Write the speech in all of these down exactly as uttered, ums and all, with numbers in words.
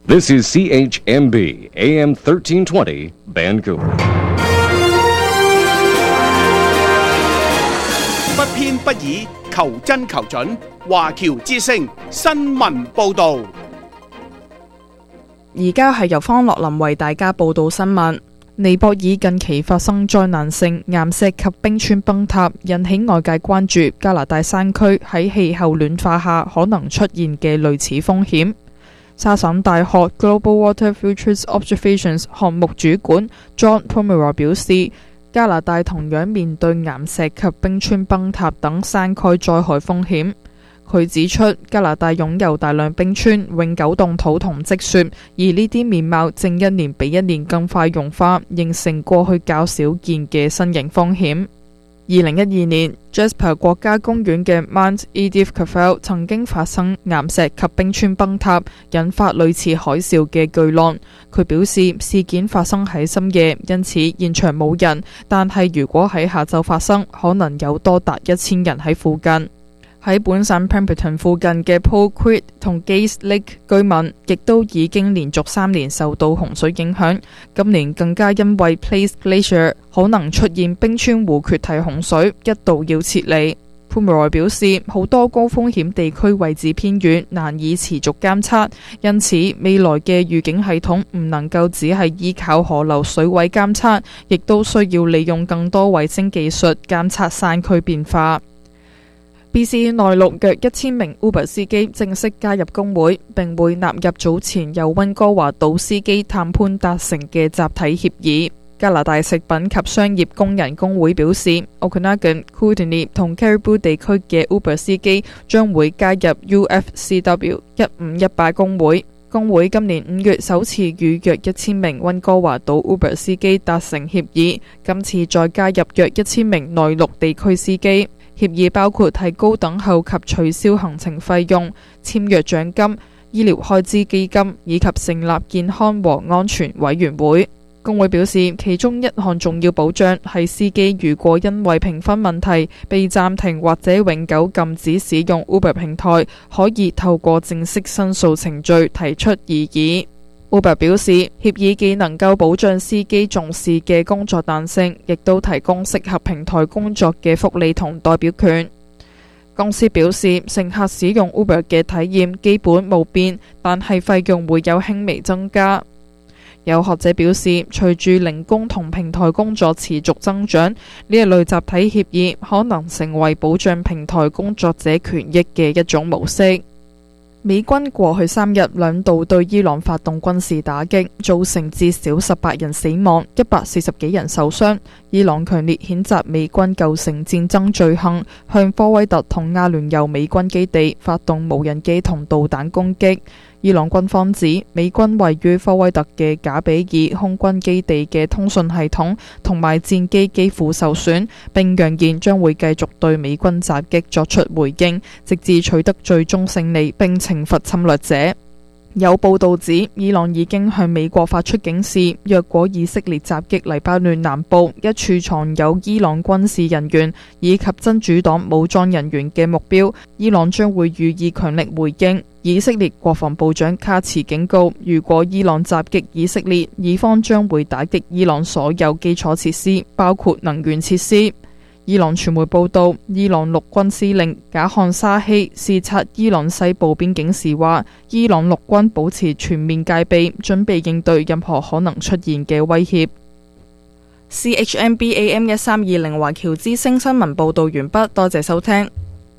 This is C H M B A M thirteen twenty Vancouver。 不偏不倚，求真求準。華僑之聲新聞報導。 而家係由方樂林為大家報道新聞。尼泊爾近期發生災難性岩石及冰川崩塌，引起外界關注加拿大山區喺氣候暖化下可能出現嘅類似風險。沙省大學 Global Water Futures Observations 項目主管 John Pomeroy 表示，加拿大同樣面對岩石及冰川崩塌等山區災害風險。佢指出，加拿大擁有大量冰川、永久凍土同積雪，而呢啲面貌正一年比一年更快融化，形成過去較少見嘅新型風險。二零一二年 Jasper 國家公園嘅 Mount Edith Cavell 曾經發生岩石及冰川崩塌，引發類似海嘯嘅巨浪。佢表示事件發生喺深夜，因此現場冇人，但係如果喺下晝發生，可能有多達一千人喺附近。喺本省 Pemberton 附近嘅 Paul Creek 同 Gaze Lake 居民亦都已經連續三年受到洪水影響，今年更加因為 Place Glacier 可能出現冰川湖決堤洪水，一度要撤離。Pomeroy 表示，好多高風險地區位置偏遠，難以持續監測，因此未來嘅預警系統唔能夠只係依靠河流水位監測，亦都需要利用更多衛星技術監測山區變化。B C 內陸約一千名 Uber 司機正式加入工會，並會納入早前由溫哥華島司機談判達成嘅集體協議。加拿大食品及商業工人工會表示 ，Okanagan、Kootenay 同 Caribou 地區嘅 Uber 司機將會加入 U F C W 一五一八工會。工會今年五月首次與約一千名溫哥華島 Uber 司機達成協議，今次再加入約一千名內陸地區司機。協議包括提高等候及取消行程費用、簽約獎金、醫療開支基金以及成立健康和安全委員會。工會表示，其中一項重要保障係司機如果因為評分問題被暫停或者永久禁止使用 Uber 平台，可以透過正式申訴程序提出異議。Uber 表示，協議既能夠保障司機重視嘅工作彈性，亦都提供適合平台工作嘅福利同代表權。公司表示，乘客使用 Uber 嘅體驗基本冇變，但係費用會有輕微增加。有學者表示，隨住零工同平台工作持續增長，呢一類集體協議可能成為保障平台工作者權益嘅一種模式。美軍過去三日兩度對伊朗發動軍事打擊，造成至少十八人死亡、一百四十幾人受傷。伊朗強烈譴責美軍構成戰爭罪行，向科威特同阿聯酋美軍基地發動無人機同導彈攻擊。伊朗軍方指，美軍位於科威特嘅賈比爾空軍基地嘅通訊系統同埋戰機幾乎受損，並揚言將會繼續對美軍襲擊作出回應，直至取得最終勝利並懲罰侵略者。有報道指，伊朗已經向美國發出警示，若果以色列襲擊黎巴嫩南部一處藏有伊朗軍事人員以及真主黨武裝人員嘅目標，伊朗將會予以強力回應。以色列國防部長卡茨警告，如果伊朗襲擊以色列，以方將會打擊伊朗所有基礎設施，包括能源設施。伊朗傳媒報道，伊朗陸軍司令賈漢沙希視察伊朗西部邊境時話，伊朗陸軍保持全面戒備，準備應對任何可能出現嘅威脅。C H M B A M 一三二零華僑之聲新聞報道完畢，多謝收聽。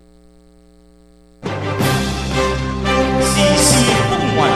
時事風雲，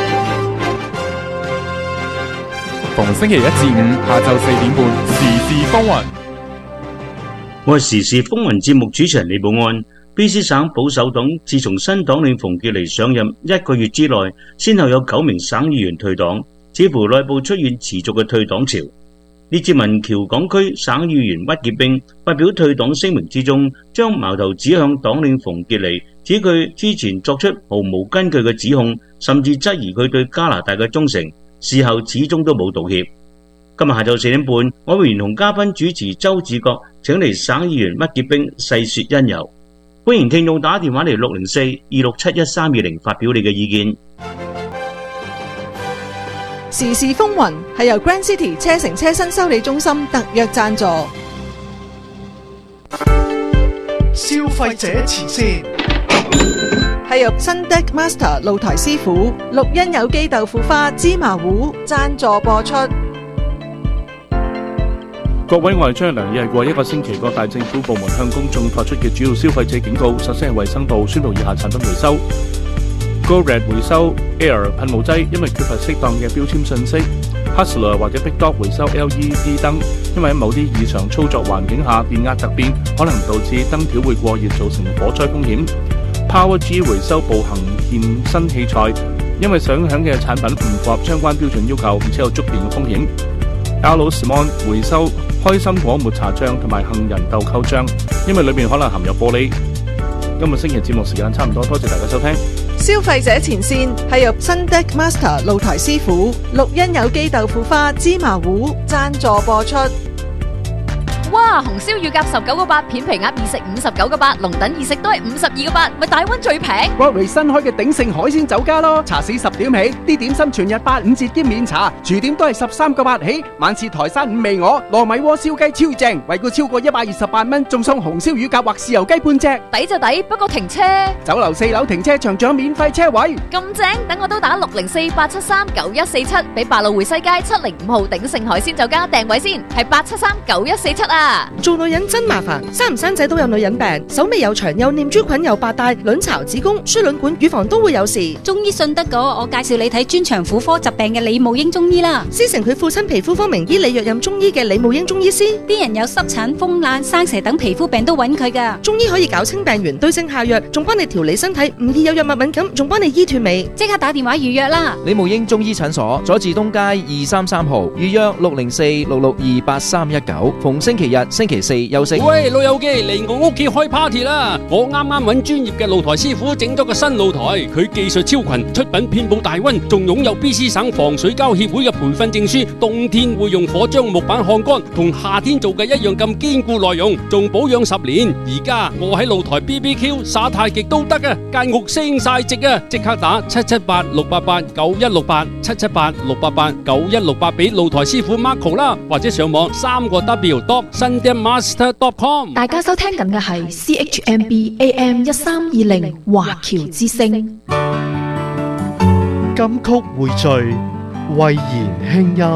逢星期一至五下晝四點半，時事風雲。 我係時事風雲節目主持人李寶安。B C 省保守黨自從新黨領馮傑尼上任一個月之內，先後有九名省議員退黨，似乎內部出現持續嘅退黨潮。列治文僑港區省議員屈潔冰發表退黨聲明之中，將矛頭指向黨領馮傑尼，指佢之前作出毫無根據嘅指控，甚至質疑佢對加拿大嘅忠誠，事後始終都冇道歉。今日下晝四點半，我會連同嘉賓主持周志國請嚟省議員屈潔冰細說因由。歡迎聽眾打電話嚟六零四二六七一三二零發表你嘅意見。 時事風雲係由 Grand City 車城車身修理中心特約贊助。 消費者前線係由新 Deck Master 露台師傅綠茵有機豆腐花芝麻糊贊助播出。 各位，我係張良，已係過一個星期，各大政府部門向公眾發出嘅主要消費者警告。首先係衛生部宣布以下產品回收 ：Go Red 回收 Air 噴霧劑，因為缺乏適當嘅標籤信息 ；Hustler 或者 Big Dog 回收 L E D 燈，因為喺某啲異常操作環境下，電壓突變可能導致燈條會過熱，造成火災風險。Power G 回收步行健身器材，因為想響嘅產品唔符合相關標準要求，而且有觸電嘅風險。Aloe Small 回收開心果抹茶醬同埋杏仁豆蔻醬，因為裏面可能含有玻璃。今日星期節目時間差唔多，多謝大家收聽。 消費者前線係由新 Deck Master 露台師傅綠茵有機豆腐花芝麻糊贊助播出。 哇！紅燒乳鴿十九個八，片皮鴨二食五十九個八，龍躉二食都係五十二個八，咪大溫最平。 Broadway 新開嘅鼎盛海鮮酒家咯，茶市十點起，啲點心全日八五折兼免茶，廚點都係十三個八起。晚市台山五味鵝、糯米鍋燒雞超正，惠顧超過一百二十八蚊，仲送紅燒乳鴿或豉油雞半隻。 抵就抵，不過停車。 酒樓四樓停車場仲有免費車位。 咁正，等我都打六零四八七三九一四七，俾百老匯西街七零五號鼎盛海鮮酒家訂位先，係八七三九一四七啊。 做女人真麻煩，生唔生仔都有女人病，手尾又長，又念珠菌，又白帶，卵巢、子宮、輸卵管、乳房都會有事。 中醫信得過，我介紹你睇專長婦科疾病嘅李慕英中醫啦。 師承佢父親皮膚科名醫李若任中醫嘅李慕英中醫師， 啲人有濕疹、風癩、生蛇等皮膚病都揾佢噶。 中醫可以搞清病源，對症下藥，仲幫你調理身體，唔易有藥物敏感，仲幫你醫斷尾。 即刻打電話預約啦！ 李慕英中醫診所，佐治東街二三三號，預約六零四六六二八三一九，逢星期日、星期四休息。 喂，老友記嚟我屋企開 party 啦！我啱啱揾專業嘅露台師傅整咗個新露台，佢技術超群，出品遍佈大溫，仲擁有 B C 省防水膠協會嘅培訓證書。冬天會用火將木板烘乾，同夏天做嘅一樣咁堅固耐用，仲保養十年。而家我喺露台 B B Q 耍太極都得啊！間屋升晒值啊！即刻打七七八六八八九一六八七七八六八八九一六八俾露台師傅 Marco 啦，或者上網三個 W dot sundaemaster dot com。 大家收聽緊嘅係 C H M B A M 一三二零華僑之聲。 金曲匯聚，慧言輕音。